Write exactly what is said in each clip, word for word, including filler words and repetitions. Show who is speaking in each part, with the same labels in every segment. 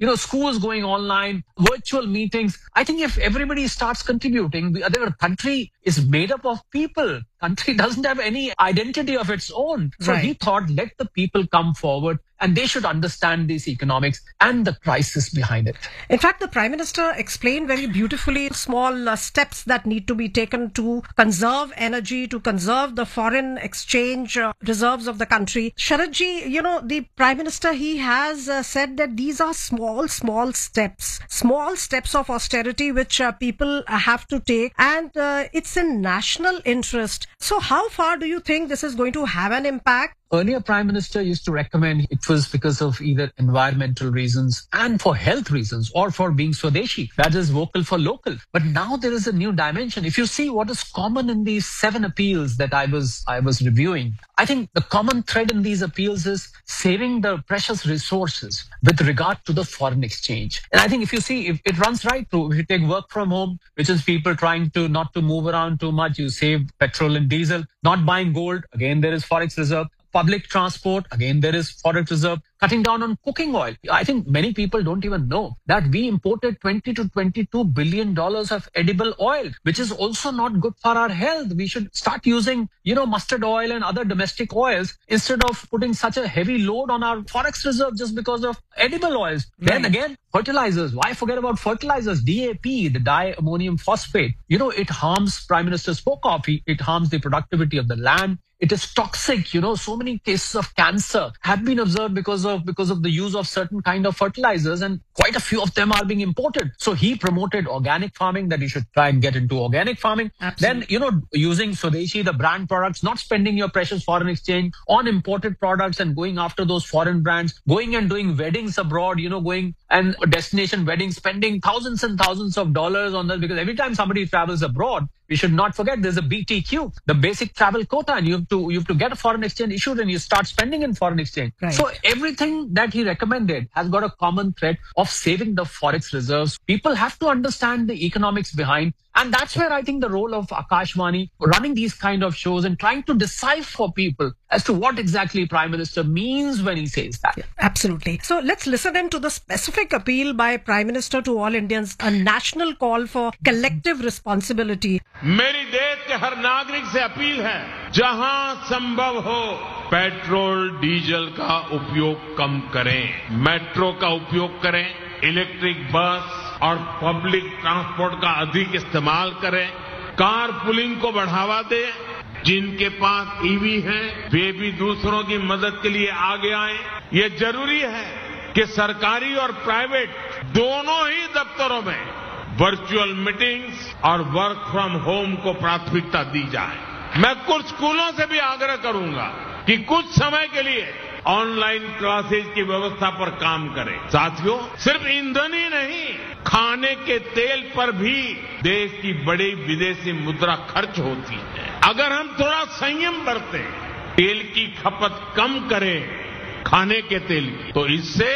Speaker 1: you know, schools going online, virtual meetings. I think if everybody starts contributing, the other country is made up of people. Country doesn't have any identity of its own. So
Speaker 2: Right.
Speaker 1: he thought, let the people come forward and they should understand these economics and the crisis behind it.
Speaker 2: In fact, the Prime Minister explained very beautifully small uh, steps that need to be taken to conserve energy, to conserve the foreign exchange uh, reserves of the country. Sharadji, you know, the Prime Minister, he has uh, said that these are small, small steps, small steps of austerity which uh, people uh, have to take, and uh, it's in national interest. So how far do you think this is going to have an impact?
Speaker 1: Earlier Prime Minister used to recommend it was because of either environmental reasons and for health reasons or for being Swadeshi, that is vocal for local. But now there is a new dimension. If you see what is common in these seven appeals that I was I was reviewing, I think the common thread in these appeals is saving the precious resources with regard to the foreign exchange. And I think if you see, if it runs right through, if you take work from home, which is people trying to not to move around too much, you save petrol and diesel, not buying gold, again there is forex reserve. Public transport, again, there is forex reserve. Cutting down on cooking oil. I think many people don't even know that we imported twenty to twenty-two billion dollars of edible oil, which is also not good for our health. We should start using, you know, mustard oil and other domestic oils instead of putting such a heavy load on our forex reserve just because of edible oils.
Speaker 2: Right.
Speaker 1: Then again, fertilizers. Why forget about fertilizers? D A P, the diammonium phosphate. You know, it harms, Prime Minister spoke of, it harms the productivity of the land. It is toxic. You know, so many cases of cancer have been observed because of because of the use of certain kind of fertilizers, and quite a few of them are being imported. So he promoted organic farming, that you should try and get into organic farming.
Speaker 2: Absolutely.
Speaker 1: Then, you know, using Swadeshi, the brand products, not spending your precious foreign exchange on imported products and going after those foreign brands, going and doing weddings abroad, you know, going and destination weddings, spending thousands and thousands of dollars on that, because every time somebody travels abroad, we should not forget there's a B T Q, the basic travel quota, and you have to you have to get a foreign exchange issued and you start spending in foreign exchange.
Speaker 2: Right.
Speaker 1: So everything that he recommended has got a common thread of saving the forex reserves. People have to understand the economics behind, and that's where I think the role of Akashvani running these kind of shows and trying to decipher for people as to what exactly Prime Minister means when he says that.
Speaker 2: Yeah, absolutely. So let's listen in to the specific appeal by Prime Minister to all Indians, a national call for collective responsibility.
Speaker 3: मेरी देश के हर नागरिक से appeal है, जहां संभव हो petrol diesel का उपयोग कम करें, मेट्रो का उपयोग करें, इलेक्ट्रिक बस और पब्लिक ट्रांसपोर्ट का अधिक इस्तेमाल करें, कार पुलिंग को बढ़ावा दें, जिनके पास ईवी है वे भी दूसरों की मदद के लिए आगे आए। ये जरूरी है कि सरकारी और प्राइवेट दोनों ही दफ्तरों में वर्चुअल मीटिंग्स और वर्क फ्रॉम होम को प्राथमिकता दी जाए। मैं कुछ स्कूलों से भी आग्रह करूंगा कि कुछ समय के लिए ऑनलाइन क्लासेज की व्यवस्था पर काम करें। साथियों, सिर्फ ईंधन ही नहीं, खाने के तेल पर भी देश की बड़ी विदेशी मुद्रा खर्च होती है। अगर हम थोड़ा संयम बरतें, तेल की खपत कम करें, खाने के तेल की, तो इससे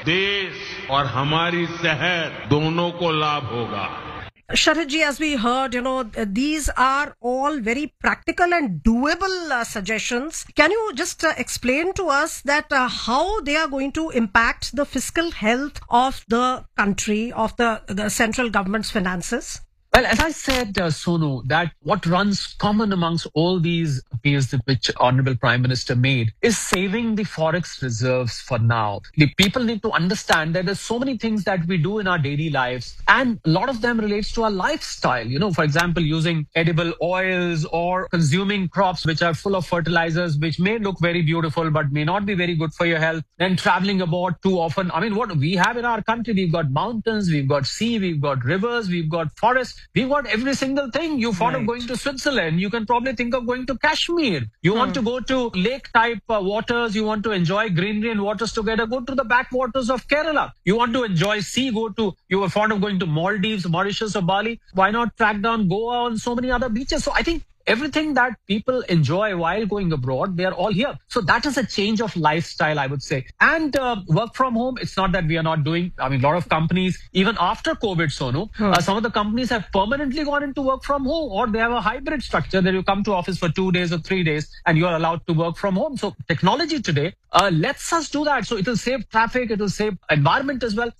Speaker 3: देश और हमारी सेहत दोनों को लाभ होगा।
Speaker 2: Sharadji, as we heard, you know, these are all very practical and doable uh, suggestions. Can you just uh, explain to us that uh, how they are going to impact the fiscal health of the country, of the, the central government's finances?
Speaker 1: Well, as I said, uh, Sonu, that what runs common amongst all these appeals that which Honorable Prime Minister made is saving the forex reserves for now. The people need to understand that there's so many things that we do in our daily lives, and a lot of them relates to our lifestyle. You know, for example, using edible oils or consuming crops which are full of fertilizers, which may look very beautiful but may not be very good for your health. Then traveling abroad too often. I mean, what we have in our country, we've got mountains, we've got sea, we've got rivers, we've got forests. We've got every single thing. You thought
Speaker 2: Right.
Speaker 1: of going to Switzerland. You can probably think of going to Kashmir. You want to go to lake-type uh, waters. You want to enjoy greenery and waters together. Go to the backwaters of Kerala. You want to enjoy sea. Go to, you were fond of going to Maldives, Mauritius or Bali. Why not track down Goa and so many other beaches? So I think everything that people enjoy while going abroad, they are all here. So that is a change of lifestyle, I would say. And uh, work from home, it's not that we are not doing. I mean, a lot of companies, even after COVID, Sonu,
Speaker 2: Hmm.
Speaker 1: uh, some of the companies have permanently gone into work from home, or they have a hybrid structure that you come to office for two days or three days and you are allowed to work from home. So technology today uh, lets us do that. So it will save traffic, it will save environment as well.